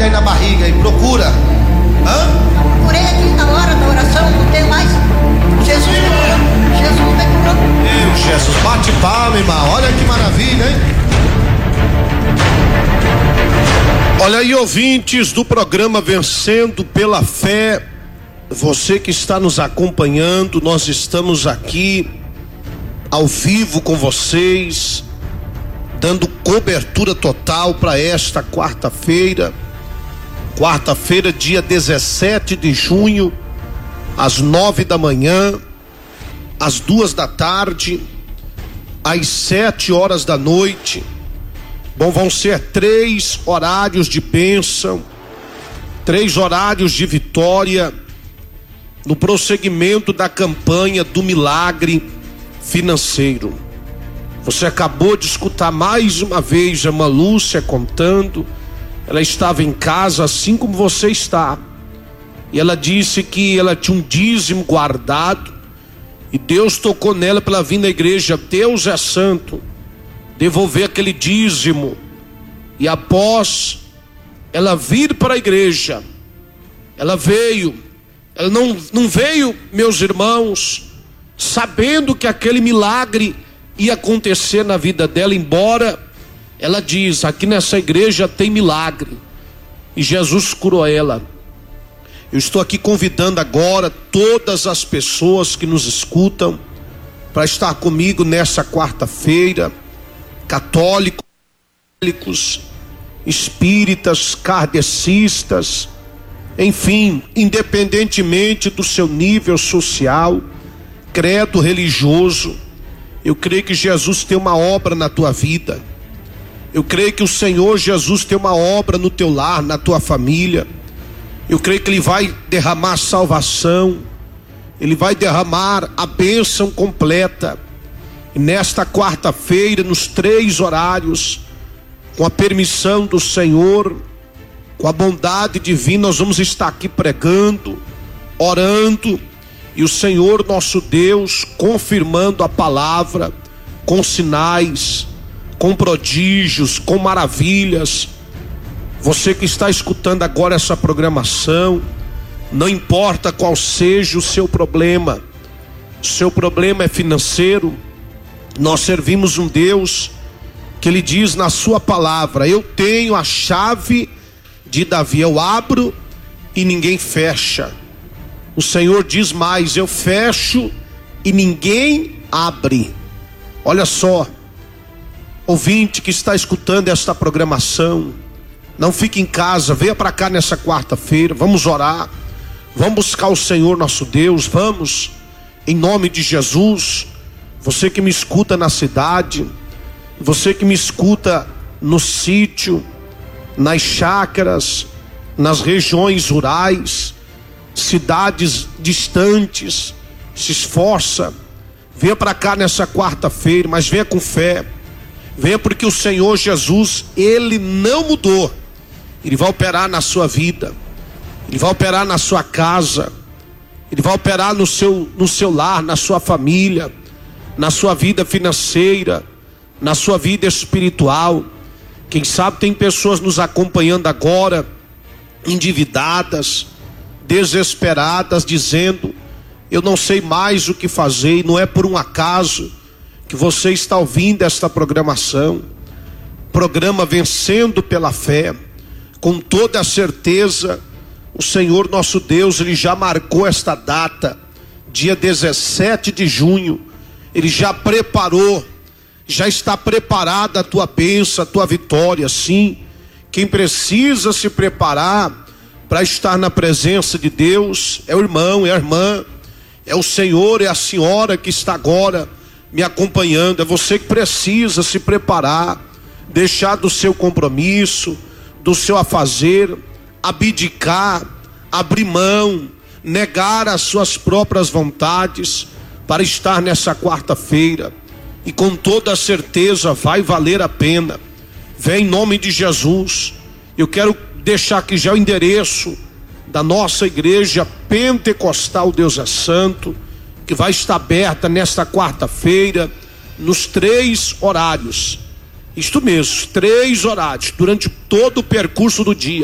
aí na barriga e procura. Procurei aqui na hora da oração, não tem mais. Jesus me curou. Jesus me curou. Meu Jesus, bate palma, irmão. Olha que maravilha, hein? Olha aí, ouvintes do programa Vencendo pela Fé, você que está nos acompanhando, nós estamos aqui ao vivo com vocês, dando cobertura total para esta quarta-feira, dia 17 de junho, às 9 da manhã, às 2 da tarde, às 7 horas da noite. Bom, vão ser 3 horários de bênção, 3 horários de vitória, no prosseguimento da campanha do milagre financeiro. Você acabou de escutar mais uma vez a irmã Lúcia contando. Ela estava em casa assim como você está, e ela disse que ela tinha um dízimo guardado, e Deus tocou nela para ela vir na igreja. Deus é santo, devolver aquele dízimo. E após ela vir para a igreja, ela veio. Ela não veio, meus irmãos, sabendo que aquele milagre ia acontecer na vida dela, embora ela diz: aqui nessa igreja tem milagre, e Jesus curou ela. Eu estou aqui convidando agora todas as pessoas que nos escutam para estar comigo nessa quarta-feira, católicos, espíritas, kardecistas, enfim, independentemente do seu nível social, credo religioso. Eu creio que Jesus tem uma obra na tua vida. Eu creio que o Senhor Jesus tem uma obra no teu lar, na tua família. Eu creio que Ele vai derramar salvação, Ele vai derramar a bênção completa. E nesta quarta-feira, nos 3 horários, com a permissão do Senhor, com a bondade divina, nós vamos estar aqui pregando, orando, e o Senhor nosso Deus confirmando a palavra, com sinais, com prodígios, com maravilhas. Você que está escutando agora essa programação, não importa qual seja o seu problema é financeiro, nós servimos um Deus que Ele diz na sua palavra: eu tenho a chave de Davi, eu abro e ninguém fecha. O Senhor diz mais: eu fecho e ninguém abre. Olha só, ouvinte que está escutando esta programação, não fique em casa, venha para cá nessa quarta-feira, vamos orar, vamos buscar o Senhor nosso Deus, vamos, em nome de Jesus. Você que me escuta na cidade, você que me escuta no sítio, nas chácaras, nas regiões rurais, cidades distantes, se esforça, venha para cá nessa quarta-feira, mas venha com fé, venha porque o Senhor Jesus, Ele não mudou. Ele vai operar na sua vida, Ele vai operar na sua casa, Ele vai operar no seu lar, na sua família, na sua vida financeira, na sua vida espiritual. Quem sabe tem pessoas nos acompanhando agora, endividadas, desesperadas, dizendo: eu não sei mais o que fazer. E não é por um acaso que você está ouvindo esta programação, programa Vencendo pela Fé. Com toda a certeza, o Senhor nosso Deus, Ele já marcou esta data, dia 17 de junho, Ele já preparou, já está preparada a tua bênção, a tua vitória. Sim, quem precisa se preparar para estar na presença de Deus é o irmão, é a irmã, é o senhor, é a senhora que está agora me acompanhando. É você que precisa se preparar, deixar do seu compromisso, do seu afazer, abdicar, abrir mão, negar as suas próprias vontades para estar nessa quarta-feira. E com toda a certeza vai valer a pena. Vem em nome de Jesus. Eu quero deixar aqui já o endereço da nossa igreja pentecostal Deus é Santo, que vai estar aberta nesta quarta-feira, nos 3 horários. Isto mesmo, 3 horários, durante todo o percurso do dia.